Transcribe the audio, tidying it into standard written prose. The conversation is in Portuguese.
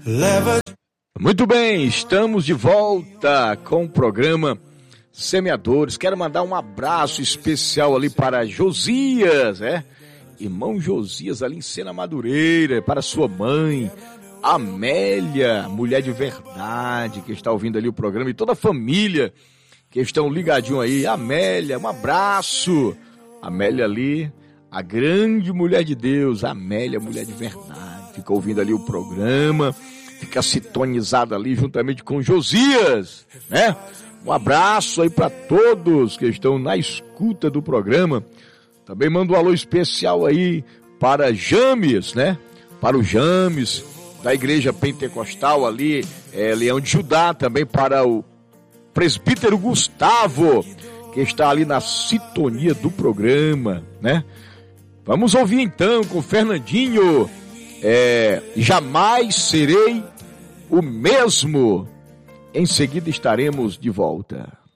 Muito bem, estamos de volta com o programa Semeadores. Quero mandar um abraço especial ali para Josias, irmão Josias ali em Sena Madureira, para sua mãe, Amélia, mulher de verdade, que está ouvindo ali o programa, e toda a família que estão ligadinho aí. Amélia, um abraço. Amélia ali, a grande mulher de Deus, Amélia, mulher de verdade, fica ouvindo ali o programa, fica sintonizada ali juntamente com Josias, Um abraço aí para todos que estão na escuta do programa. Também mando um alô especial aí para James, Para o James, da Igreja Pentecostal ali, Leão de Judá, também para o presbítero Gustavo, que está ali na sintonia do programa, Vamos ouvir então com o Fernandinho, Jamais Serei o Mesmo. Em seguida estaremos de volta.